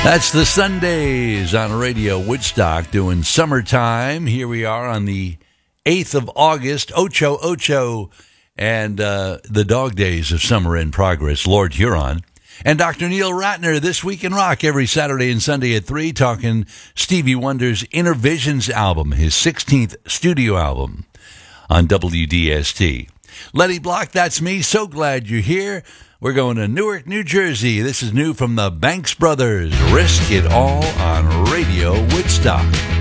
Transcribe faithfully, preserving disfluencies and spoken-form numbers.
That's the Sundays on Radio Woodstock doing summertime. Here we are on the eighth of August, Ocho Ocho, and uh, the dog days of summer in progress, Lord Huron. And Doctor Neil Ratner, This Week in Rock, every Saturday and Sunday at three, talking Stevie Wonder's Inner Visions album, his sixteenth studio album on W D S T. Letty Block, that's me. So glad you're here. We're going to Newark, New Jersey. This is new from the Banks Brothers. Risk It All on Radio Woodstock.